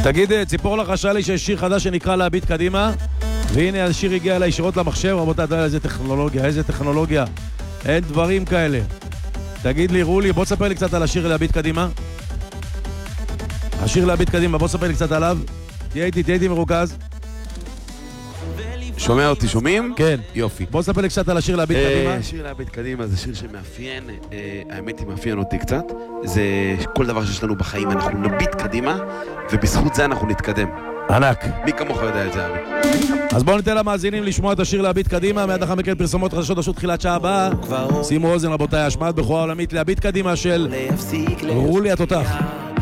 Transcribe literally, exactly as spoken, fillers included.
תגיד, ציפור לחשה לי שיש שיר חדש שנקרא להביט קדימה, והנה השיר הגיע אליי ישירות למחשב. רבותיי, אתה יודע איזה טכנולוגיה, איזה טכנולוגיה, אין דברים כאלה. תגיד לי, רולי, בוא תספר לי קצת על השיר להביט קדימה. השיר להביט קדימה, בוא תספר לי קצת עליו. תהיה איתי, תהיה איתי מרוכז. שומע אותי, שומעים? כן. יופי. בוא תספר לי קצת על השיר להביט קדימה. השיר להביט קדימה זה שיר שמאפיין, האמת היא מאפיין אותי קצת. זה כל דבר שיש לנו בחיים, אנחנו נביט קדימה, ובזכות זה אנחנו נתקדם. ענק. מי כמוך יודע את זה, אבי? אז בואו ניתן למאזינים לשמוע את השיר להביט קדימה, מיד לאחר מכן פרסומות חדשות רשות תחילת שעה הבאה. שימו אוזן רבותיי, השמעת בכורה עולמית להביט קדימה של רולי התותח.